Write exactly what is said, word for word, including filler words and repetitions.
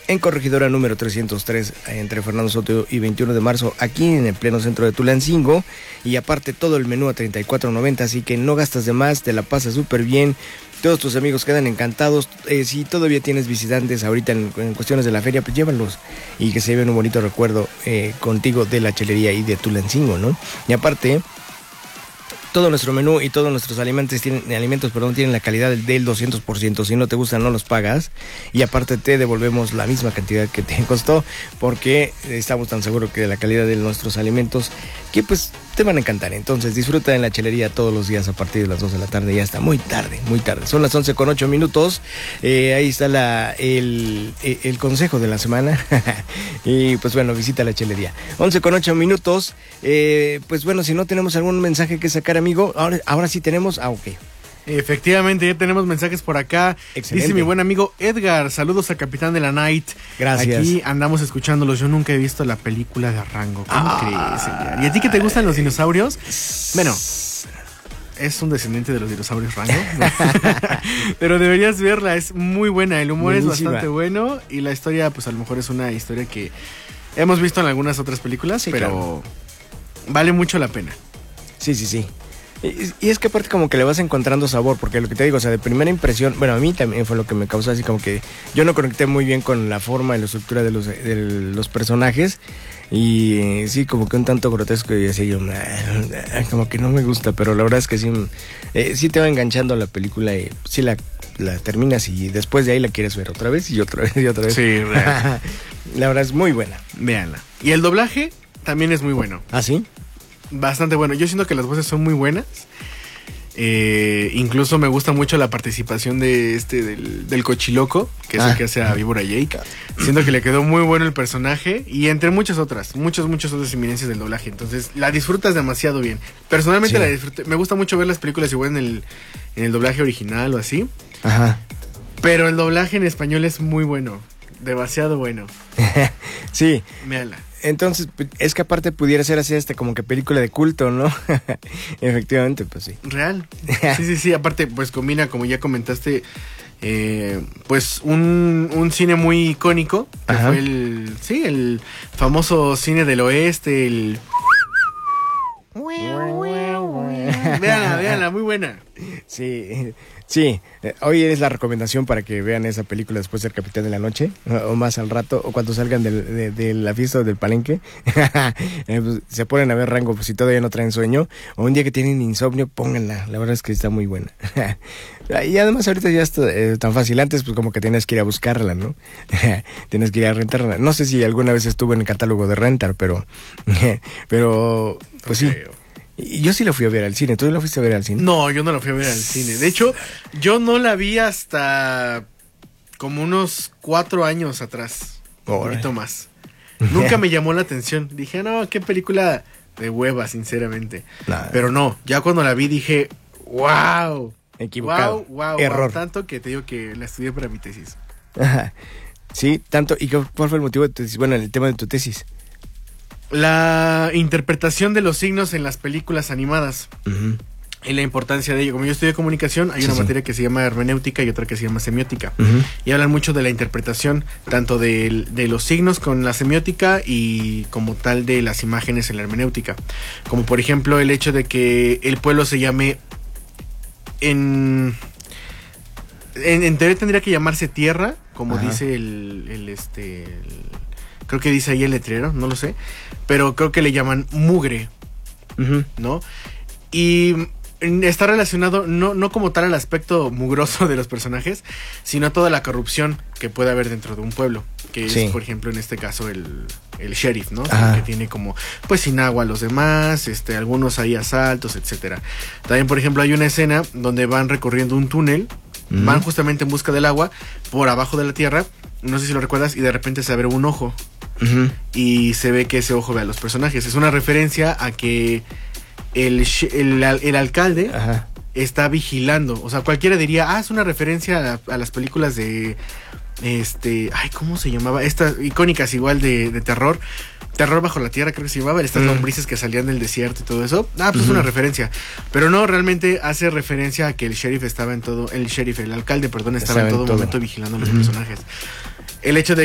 en Corregidora número trescientos tres, entre Fernando Soto y veintiuno de marzo, aquí en el pleno centro de Tulancingo. Y aparte todo el menú a treinta y cuatro noventa, así que no gastas de más, te la pasas súper bien. Todos tus amigos quedan encantados. Eh, si todavía tienes visitantes ahorita en, en cuestiones de la feria, pues llévalos y que se lleven un bonito recuerdo eh, contigo de la chelería y de Tulancingo, ¿no? Y aparte, todo nuestro menú y todos nuestros alimentos tienen, alimentos, perdón, tienen la calidad del, del doscientos por ciento. Si no te gustan, no los pagas. Y aparte te devolvemos la misma cantidad que te costó, porque estamos tan seguros que de la calidad de nuestros alimentos, que pues te van a encantar. Entonces disfruta en la chelería todos los días a partir de las dos de la tarde y hasta muy tarde, muy tarde. Son las once con ocho minutos. Eh, ahí está la, el, el, el consejo de la semana. Y pues bueno, visita la chelería. once con ocho minutos. Eh, pues bueno, si no tenemos algún mensaje que sacar, amigo, ahora, ahora sí tenemos. Ah, ok. Efectivamente, ya tenemos mensajes por acá. Excelente. Dice mi buen amigo Edgar, saludos a Capitán de la Night. Gracias. Aquí andamos escuchándolos. Yo nunca he visto la película de Rango. ¿Cómo ah, crees, Edgar? ¿Y a ti que te gustan los dinosaurios? Bueno, es un descendiente de los dinosaurios Rango. Pero deberías verla, es muy buena. El humor Buenísima. Es bastante bueno. Y la historia, pues a lo mejor es una historia que hemos visto en algunas otras películas, sí, pero claro, vale mucho la pena. Sí, sí, sí. Y es que aparte como que le vas encontrando sabor, porque lo que te digo, o sea, de primera impresión, bueno, a mí también fue lo que me causó así como que yo no conecté muy bien con la forma y la estructura de los, de los personajes, y sí, como que un tanto grotesco, y así yo, como que no me gusta, pero la verdad es que sí, eh, sí te va enganchando la película y sí la, la terminas y después de ahí la quieres ver otra vez y otra vez y otra vez. Sí, real. La verdad es muy buena. Véanla. Y el doblaje también es muy bueno. ¿Ah, sí? Bastante bueno. Yo siento que las voces son muy buenas. Eh, incluso me gusta mucho la participación de este del, del cochiloco, que es ah. el que hace a Víbora Jake. Siento que le quedó muy bueno el personaje. Y entre muchas otras, muchas, muchas otras eminencias del doblaje. Entonces la disfrutas demasiado bien. Personalmente sí. la disfruté. Me gusta mucho ver las películas igual en el, en el doblaje original o así. Ajá. Pero el doblaje en español es muy bueno. Demasiado bueno. Sí. Méala. Entonces, es que aparte pudiera ser así hasta como que película de culto, ¿no? Efectivamente, pues sí. Real. Sí, sí, sí. Aparte, pues combina, como ya comentaste, eh, pues un, un cine muy icónico. Que Ajá. fue el, sí, el famoso cine del oeste, el... Véanla, véanla, muy buena. Sí, sí. Hoy es la recomendación para que vean esa película después del Capitán de la Noche, o más al rato, o cuando salgan del, de, de la fiesta o del palenque. Pues, se ponen a ver Rango, pues, si todavía no traen sueño, o un día que tienen insomnio, pónganla. La verdad es que está muy buena. Y además ahorita ya está eh, tan fácil. Antes pues como que tenías que ir a buscarla, ¿no? Tienes que ir a rentarla. No sé si alguna vez estuvo en el catálogo de Rentar, pero pero pues okay. sí. Y yo sí la fui a ver al cine. ¿Tú la fuiste a ver al cine? No, yo no la fui a ver al cine. De hecho, yo no la vi hasta como unos cuatro años atrás. Un poquito más. Nunca me llamó la atención. Dije, no, qué película de hueva, sinceramente. Nada. Pero no, ya cuando la vi dije, wow. Equivocado. Wow, wow, Error. Wow, tanto que te digo que la estudié para mi tesis. Ajá. Sí, tanto. ¿Y cuál fue el motivo de tu tesis? Bueno, el tema de tu tesis. La interpretación de los signos en las películas animadas. Uh-huh. Y la importancia de ello. Como yo estudié comunicación, hay sí, una sí. materia que se llama hermenéutica y otra que se llama semiótica. Uh-huh. Y hablan mucho de la interpretación, tanto de, de los signos con la semiótica y como tal de las imágenes en la hermenéutica. Como por ejemplo el hecho de que el pueblo se llame en... En, en teoría tendría que llamarse tierra, como Ajá. dice el, el este... El, creo que dice ahí el letrero, no lo sé. Pero creo que le llaman mugre, uh-huh. ¿no? Y está relacionado no, no como tal al aspecto mugroso de los personajes, sino a toda la corrupción que puede haber dentro de un pueblo. Que sí. es, por ejemplo, en este caso el, el sheriff, ¿no? Que tiene como, pues, sin agua a los demás, este, algunos ahí asaltos, etcétera. También, por ejemplo, hay una escena donde van recorriendo un túnel, uh-huh. van justamente en busca del agua, por abajo de la tierra, no sé si lo recuerdas, y de repente se abre un ojo. Uh-huh. Y se ve que ese ojo ve a los personajes. Es una referencia a que el, el, el alcalde Ajá. está vigilando. O sea, cualquiera diría, ah, es una referencia a, a las películas de este, ay, ¿cómo se llamaba? Estas icónicas igual de, de terror. Terror bajo la tierra, creo que se llamaba. Estas uh-huh. lombrices que salían del desierto y todo eso. Ah, pues uh-huh. es una referencia. Pero no, realmente hace referencia a que el sheriff estaba en todo, el sheriff, el alcalde, perdón, estaba, estaba en todo, todo momento vigilando a los uh-huh. personajes. El hecho de